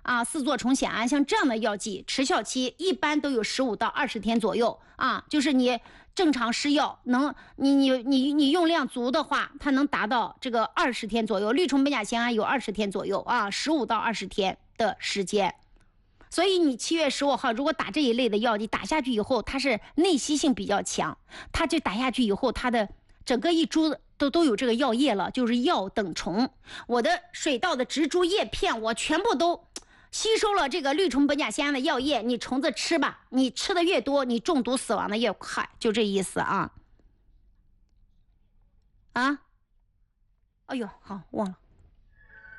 啊、四唑虫酰胺，像这样的药剂，持效期一般都有15到20天左右啊。就是你正常施药，你用量足的话，它能达到这个20天左右。绿虫苯甲酰胺有20天左右啊，15到20天的时间。所以你7月15号如果打这一类的药，你打下去以后，它是内吸性比较强，它就打下去以后，它的整个一株都有这个药液了，就是药等虫。我的水稻的植株叶片，我全部都吸收了这个绿虫苯甲酰胺的药液，你虫子吃吧，你吃的越多，你中毒死亡的越快，就这意思啊。啊，哎呦，好，忘了。